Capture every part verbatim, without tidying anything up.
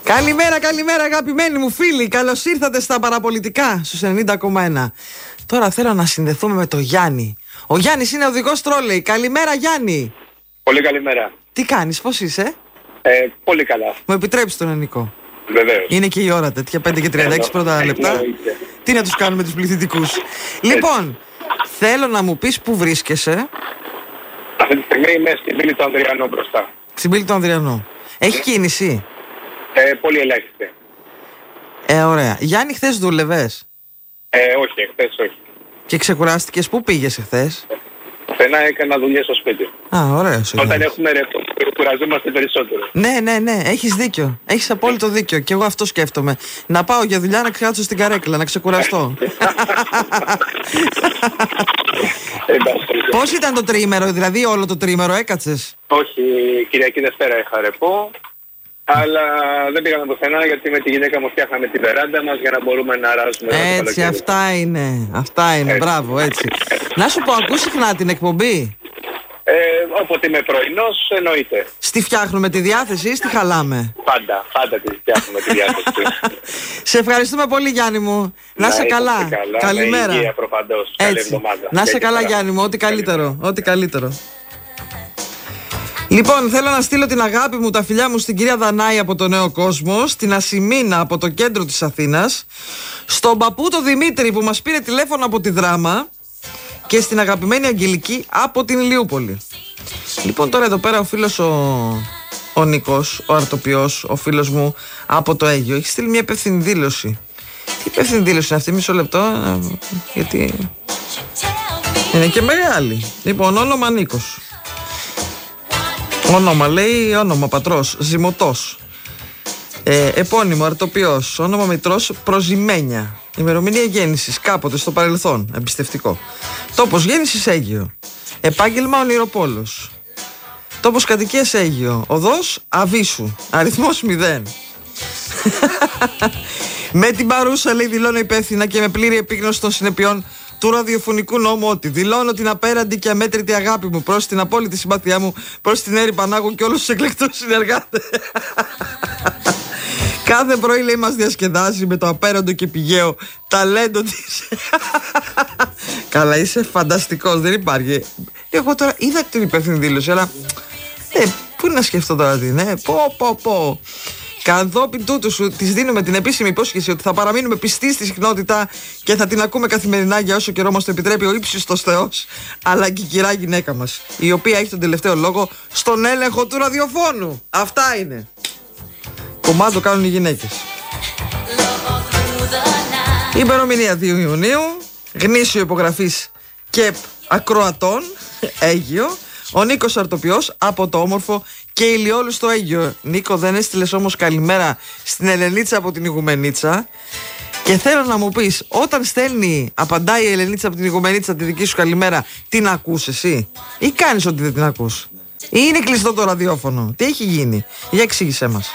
Καλημέρα, καλημέρα αγαπημένοι μου φίλοι. Καλώς ήρθατε στα παραπολιτικά στους ενενήντα κόμμα ένα. Τώρα θέλω να συνδεθούμε με τον Γιάννη. Ο Γιάννης είναι οδηγός τρόλεϊ. Καλημέρα Γιάννη. Πολύ καλημέρα. Τι κάνεις, πώς είσαι? Ε, πολύ καλά. Μου επιτρέψεις τον Ενικό? Βεβαίως. Είναι και η ώρα τέτοια, πέντε και τριάντα έξι πρώτα λεπτά. Τι να τους κάνουμε τους πληθυντικούς? Λοιπόν, θέλω να μου πεις που βρίσκεσαι. Αυτή τη στιγμή είμαι στην πύλη του Ανδριανού μπροστά. Στην πύλη του Ανδριανού. Έχει κίνηση? Ε, πολύ ελάχιστη. Ε, ωραία. Γιάννη, χθες δούλευες? Ε, όχι, εχθές όχι. Και ξεκουράστηκες? Πού πήγες εχθές? Φαινά έκανα δουλειές στο σπίτι. Α, ωραία. Όταν έχουμε ρεύμα, κουραζόμαστε περισσότερο. Ναι, ναι, ναι, έχεις δίκιο. Έχεις απόλυτο δίκιο. Και εγώ αυτό σκέφτομαι. Να πάω για δουλειά να κάτσω στην καρέκλα, να ξεκουραστώ. Πώς ήταν το τριήμερο, δηλαδή όλο το τριήμερο έκατσες? Όχι, Κυριακή Δευτέρα είχα ρεπό. Αλλά δεν πήγαμε πουθενά γιατί με τη γυναίκα μου φτιάχναμε τη βεράντα μας για να μπορούμε να αράζουμε. Έτσι, αυτά είναι. Αυτά είναι, έτσι. Μπράβο, έτσι. Να σου πω, ακούς συχνά την εκπομπή? Ε, όποτε είμαι πρωινός, εννοείται. Στη φτιάχνουμε τη διάθεση ή στη χαλάμε? Πάντα, πάντα τη φτιάχνουμε τη διάθεση. Σε ευχαριστούμε πολύ Γιάννη μου. Να είσαι καλά. καλά. Καλημέρα. Με υγεία προφανώς. Καλή εβδομάδα. Να είσαι καλά Γιάννη μου, ό,τι καλύτερο. Ό,τι καλύτερο. Λοιπόν, θέλω να στείλω την αγάπη μου, τα φιλιά μου στην κυρία Δανάη από το Νέο Κόσμο, στην Ασημίνα από το κέντρο της Αθήνας, στον παππού το Δημήτρη που μας πήρε τηλέφωνο από τη Δράμα και στην αγαπημένη Αγγελική από την Ηλιούπολη. Λοιπόν, τώρα εδώ πέρα ο φίλος ο, ο Νίκος, ο αρτοποιός, ο φίλος μου από το Αίγυο, έχει στείλει μια υπεύθυνη δήλωση. Τι υπεύθυνη δήλωση είναι αυτή? Μισό λεπτό, γιατί είναι και μεγάλη. Λοιπόν, όνομα Νίκος. Όνομα λέει, όνομα πατρός, Ζυμωτός. ε, Επώνυμο, αρτοποιός. Όνομα μητρός, Προζημένια. Ημερομηνία γέννησης, κάποτε στο παρελθόν, εμπιστευτικό. Τόπος γέννησης Αίγυο. Επάγγελμα ονειροπόλος. Τόπος κατοικίας Αίγυο. Οδός Αβίσου. Αριθμός μηδέν. Με την παρούσα λέει δηλώνω υπεύθυνα και με πλήρη επίγνωση των συνεπειών του ραδιοφωνικού νόμου ότι δηλώνω την απέραντη και αμέτρητη αγάπη μου προς την απόλυτη συμπάθειά μου προς την Έρη Πανάγου και όλους τους εκλεκτούς συνεργάτες. Κάθε πρωί λέει μας διασκεδάζει με το απέραντο και πηγαίο ταλέντο της. Καλά, είσαι φανταστικός, δεν υπάρχει. Εγώ τώρα είδα την υπεύθυνη δήλωση, αλλά ε, πού να σκεφτώ τώρα τι είναι. Πω πω πω. Κατόπιν τούτου σου της δίνουμε την επίσημη υπόσχεση ότι θα παραμείνουμε πιστοί στη συχνότητα και θα την ακούμε καθημερινά για όσο καιρό μας το επιτρέπει ο ύψιστος Θεός, αλλά και η κυρά γυναίκα μας, η οποία έχει τον τελευταίο λόγο στον έλεγχο του ραδιοφώνου. Αυτά είναι. Κομμάτι κάνουν οι γυναίκες. Η ημερομηνία δύο Ιουνίου, γνήσιο υπογραφής ΚΕΠ ακροατών, Αίγυο. Ο Νίκος αρτοποιός από το όμορφο και ηλιόλου στο Αίγυο. Νίκο, δεν έστειλες όμως καλημέρα στην Ελενίτσα από την Ιγουμενίτσα? Και θέλω να μου πεις, όταν στέλνει, απαντάει η Ελενίτσα από την Ιγουμενίτσα τη δική σου καλημέρα, την ακούς εσύ ή κάνεις ότι δεν την ακούς? Ή είναι κλειστό το ραδιόφωνο? Τι έχει γίνει? Για εξήγησέ μας.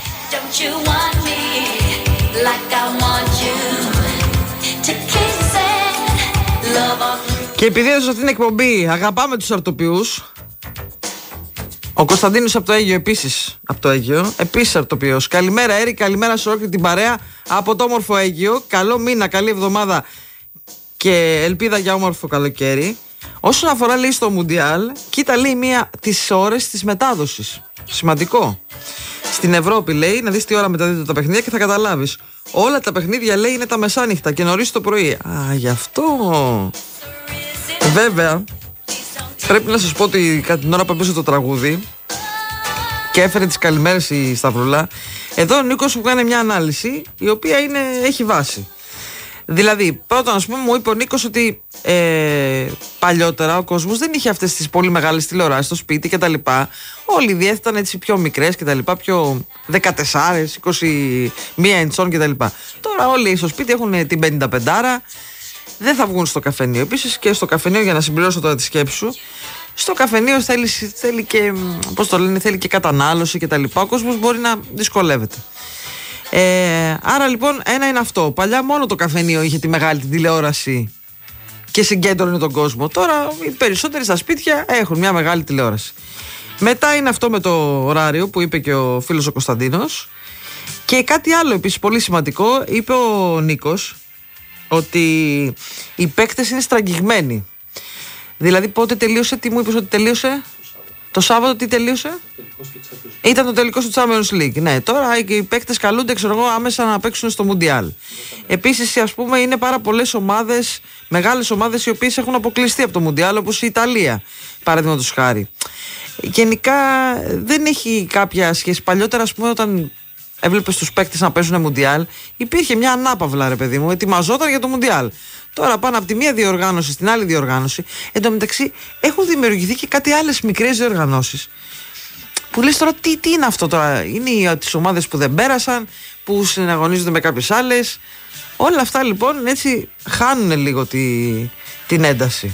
Και επειδή σε αυτήν την εκπομπή αγαπάμε τους αρτοποιούς, ο Κωνσταντίνος από το Αίγυο επίσης, από το Αίγυο, επίσης αρτοποιός. Καλημέρα Έρη, καλημέρα σε όλη την παρέα από το όμορφο Αίγυο. Καλό μήνα, καλή εβδομάδα και ελπίδα για όμορφο καλοκαίρι. Όσον αφορά λέει στο Μουντιάλ, κοίτα λέει μία τις ώρες της μετάδοσης. Σημαντικό. Στην Ευρώπη λέει, να δεις τι ώρα μεταδίδονται τα παιχνίδια και θα καταλάβεις. Όλα τα παιχνίδια λέει είναι τα μεσάνυχτα και νωρίς το πρωί. Α, γι' αυτό. Βέβαια, πρέπει να σας πω ότι κατά την ώρα που έπαιζε το τραγούδι και έφερε τις καλημέρες η Σταυρούλα, εδώ ο Νίκος μου κάνει μια ανάλυση η οποία είναι, έχει βάση. Δηλαδή, πρώτον, ας πούμε, μου είπε ο Νίκος ότι ε, παλιότερα ο κόσμος δεν είχε αυτές τις πολύ μεγάλες τηλεοράσεις στο σπίτι κτλ. Όλοι διέθεταν έτσι πιο μικρές κτλ. Πιο δεκατέσσερα, είκοσι μία εντσών κτλ. Τώρα όλοι στο σπίτι έχουν την πενήντα πέντε, δεν θα βγουν στο καφενείο. Επίσης και στο καφενείο, για να συμπληρώσω τώρα τη σκέψη σου, στο καφενείο θέλει, θέλει και, πώς το λένε, θέλει και κατανάλωση κτλ. Ο κόσμος μπορεί να δυσκολεύεται. Ε, άρα λοιπόν ένα είναι αυτό. Παλιά μόνο το καφενείο είχε τη μεγάλη την τηλεόραση και συγκέντρωνε τον κόσμο. Τώρα οι περισσότεροι στα σπίτια έχουν μια μεγάλη τηλεόραση. Μετά είναι αυτό με το ωράριο που είπε και ο φίλος ο Κωνσταντίνος. Και κάτι άλλο επίσης πολύ σημαντικό, είπε ο Νίκος ότι οι παίκτες είναι στραγγιγμένοι. Δηλαδή πότε τελείωσε, τι μου είπες ότι τελείωσε? Το Σάββατο τι τελείωσε? Ήταν το τελικό στο Champions League. Ναι, τώρα οι παίκτες καλούνται, ξέρω εγώ, άμεσα να παίξουν στο Μουντιάλ. Επίσης, ας πούμε, είναι πάρα πολλές ομάδες, μεγάλες ομάδες, οι οποίες έχουν αποκλειστεί από το Μουντιάλ, όπως η Ιταλία, παραδείγματος χάρη. Γενικά δεν έχει κάποια σχέση. Παλιότερα, ας πούμε, όταν έβλεπες τους παίκτες να παίζουν Μουντιάλ, υπήρχε μια ανάπαυλα, ρε παιδί μου, ετοιμαζόταν για το Μουντιάλ. Τώρα πάνε από τη μία διοργάνωση στην άλλη διοργάνωση. Εν τω μεταξύ έχουν δημιουργηθεί και κάτι άλλες μικρές διοργανώσεις. Που λες τώρα τι, τι είναι αυτό τώρα? Είναι τις ομάδες που δεν πέρασαν, που συναγωνίζονται με κάποιες άλλες. Όλα αυτά λοιπόν έτσι χάνουν λίγο τη, την ένταση.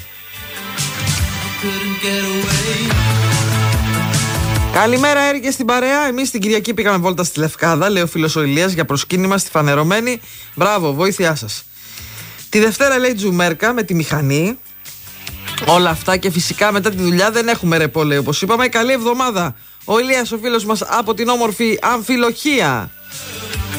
Καλημέρα Έρικε στην παρέα. Εμείς την Κυριακή πήγαμε βόλτα στη Λευκάδα, λέει ο φίλος ο Ηλίας, για προσκύνημα στη Φανερωμένη. Μπράβο, βοήθειά σας. Τη Δευτέρα λέει Τζουμέρκα με τη μηχανή. Όλα αυτά και φυσικά μετά τη δουλειά δεν έχουμε ρεπό, λέει, όπως είπαμε. Καλή εβδομάδα. Ο Ηλίας ο φίλος μας από την όμορφη Αμφιλοχία.